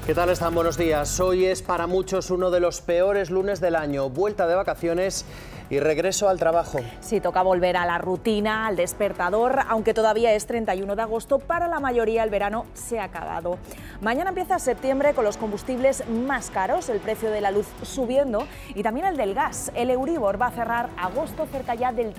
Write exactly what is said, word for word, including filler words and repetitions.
¿Qué tal están? Buenos días. Hoy es para muchos uno de los peores lunes del año. Vuelta de vacaciones y regreso al trabajo. Sí, toca volver a la rutina, al despertador, aunque todavía es treinta y uno de agosto, para la mayoría el verano se ha acabado. Mañana empieza septiembre con los combustibles más caros, el precio de la luz subiendo y también el del gas. El Euribor va a cerrar agosto cerca ya del